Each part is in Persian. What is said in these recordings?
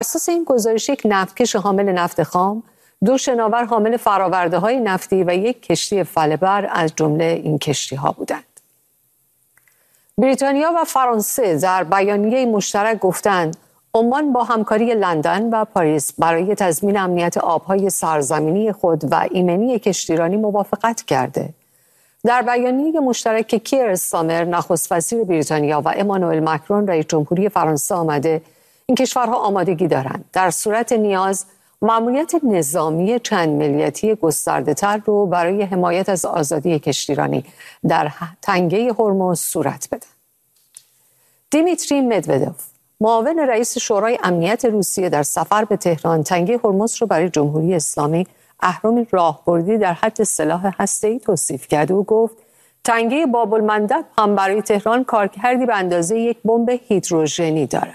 اساس این گزارش یک نفتکش حامل نفت خام، 2 شناور حامل فرآورده‌های نفتی و 1 کشتی فله‌بر از جمله این کشتی‌ها بودند. بریتانیا و فرانسه در بیانیه مشترک گفتند عمان با همکاری لندن و پاریس برای تضمین امنیت آب‌های سرزمینی خود و ایمنی کشتیرانی موافقت کرده. در بیانیه مشترک که کیر استارمر نخست وزیر بریتانیا و امانوئل مکرون رئیس جمهوری فرانسه آمده، این کشورها آمادگی دارند در صورت نیاز مأموریت نظامی چند ملیتی گسترده‌تر رو برای حمایت از آزادی کشتیرانی در تنگه هرمز صورت بدن. دیمیتری مدودوف، معاون رئیس شورای امنیت روسیه، در سفر به تهران تنگه هرمز رو برای جمهوری اسلامی اهرم راهبردی در حد سلاح هسته‌ای توصیف کرد و گفت تنگه باب‌المندب هم برای تهران کارکردی به اندازه یک بمب هیدروژنی دارد.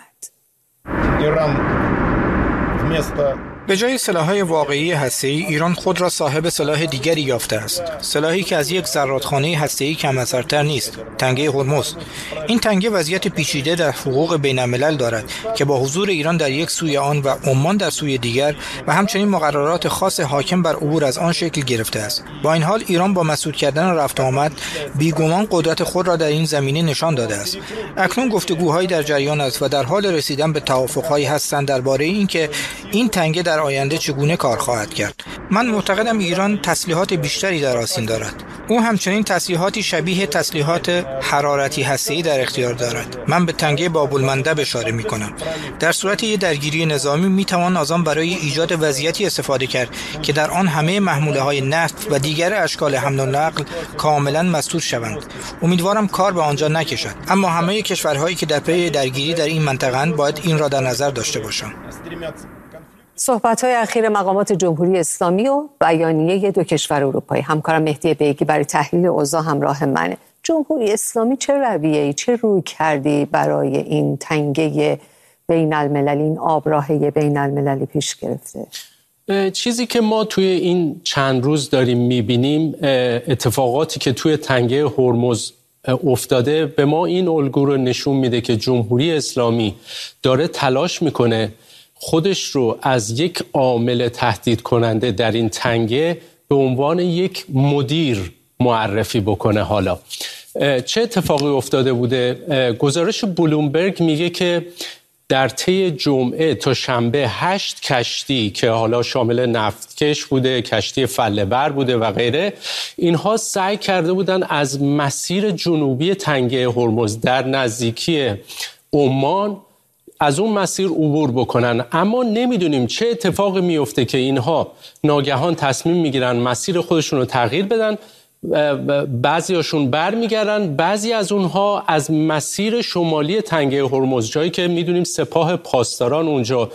به جای سلاح‌های واقعی هسته‌ای، ایران خود را صاحب سلاح دیگری یافته است. سلاحی که از یک زرادخانه هسته‌ای کم اثرتر نیست، تنگه هرمز. این تنگه وضعیت پیچیده در حقوق بین‌الملل دارد که با حضور ایران در یک سوی آن و عمان در سوی دیگر و همچنین مقررات خاص حاکم بر عبور از آن شکل گرفته است. با این حال ایران با مسدود کردن رفت و آمد بیگمان قدرت خود را در این زمینه نشان داده است. اکنون گفتگوهایی در جریان است و در حال رسیدن به توافق‌هایی هستند درباره اینکه این تنگه در آینده چگونه کار خواهد کرد. من معتقدم ایران تسلیحات بیشتری در آستین دارد. او همچنین تسلیحاتی شبیه تسلیحات حرارتی هسته‌ای در اختیار دارد. من به تنگه باب‌المندب اشاره می‌کنم. در صورت یک درگیری نظامی می‌توان از آن برای ایجاد وضعیتی استفاده کرد که در آن همه محموله‌های نفت و دیگر اشکال حمل و نقل کاملاً مسدود شوند. امیدوارم کار به آنجا نکشد. اما همه کشورهایی که در پی درگیری در این منطقه‌اند باید این را در نظر داشته باشند. صحبت‌های اخیر مقامات جمهوری اسلامی و بیانیه 2 کشور اروپایی. همکارم مهدی بیگی برای تحلیل اوضاع همراه منه. جمهوری اسلامی چه رویه‌ای، چه رویکردی برای این تنگه بین‌المللی، این آبراهه بین‌المللی پیش گرفته؟ چیزی که ما توی این چند روز داریم می‌بینیم، اتفاقاتی که توی تنگه هرمز افتاده، به ما این الگو رو نشون میده که جمهوری اسلامی داره تلاش میکنه خودش رو از یک عامل تهدید کننده در این تنگه به عنوان یک مدیر معرفی بکنه. حالا چه اتفاقی افتاده بوده؟ گزارش بلومبرگ میگه که در طی جمعه تا شنبه 8 کشتی که حالا شامل نفتکش بوده، کشتی فله‌بر بوده و غیره، اینها سعی کرده بودن از مسیر جنوبی تنگه هرمز در نزدیکی عمان از اون مسیر عبور بکنن. اما نمیدونیم چه اتفاقی میفته که اینها ناگهان تصمیم میگیرن مسیر خودشون رو تغییر بدن. بعضیاشون برمیگردن، بعضی از اونها از مسیر شمالی تنگه هرمز، جایی که میدونیم سپاه پاسداران اونجا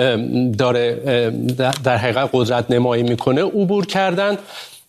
داره در حقیقت قدرت نمایی میکنه، عبور کردن.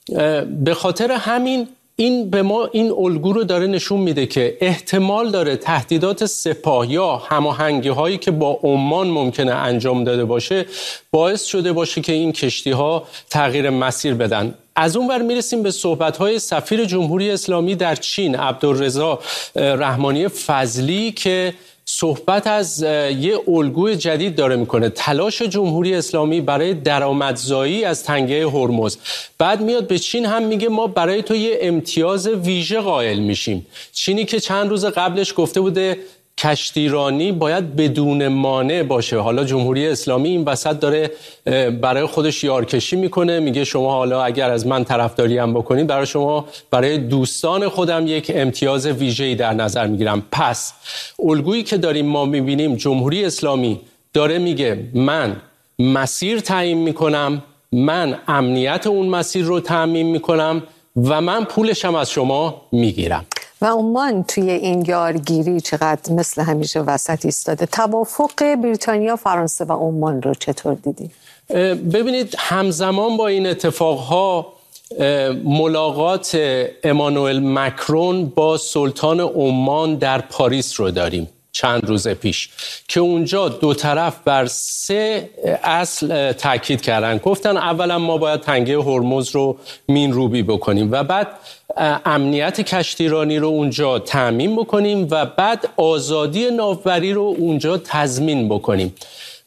به خاطر همین این به ما این الگو رو داره نشون میده که احتمال داره تهدیدات سپاه یا هماهنگی هایی که با عمان ممکنه انجام داده باشه باعث شده باشه که این کشتی ها تغییر مسیر بدن. از اون ور میرسیم به صحبت‌های سفیر جمهوری اسلامی در چین عبدالرضا رحمانی فضلی که صحبت از یه الگوی جدید داره میکنه، تلاش جمهوری اسلامی برای درآمدزایی از تنگه هرمز. بعد میاد به چین هم میگه ما برای تو یه امتیاز ویژه قائل میشیم. چینی که چند روز قبلش گفته بوده کشتیرانی باید بدون مانع باشه، حالا جمهوری اسلامی این وسط داره برای خودش یارکشی میکنه، میگه شما حالا اگر از من طرفداری هم بکنید برای شما، برای دوستان خودم یک امتیاز ویژه‌ای در نظر میگیرم. پس الگویی که داریم ما میبینیم، جمهوری اسلامی داره میگه من مسیر تعیین میکنم، من امنیت اون مسیر رو تامین میکنم و من پولشم از شما میگیرم. و عمان توی این یارگیری چقدر مثل همیشه وسط ایستاده. توافق بریتانیا، فرانسه و عمان رو چطور دیدی؟ ببینید همزمان با این اتفاقها ملاقات امانوئل مکرون با سلطان عمان در پاریس رو داریم چند روز پیش که اونجا دو طرف بر 3 اصل تاکید کردن. گفتن اولا ما باید تنگه هرمز رو مین‌روبی بکنیم و بعد امنیت کشتیرانی رو اونجا تامین بکنیم و بعد آزادی ناوبری رو اونجا تضمین بکنیم.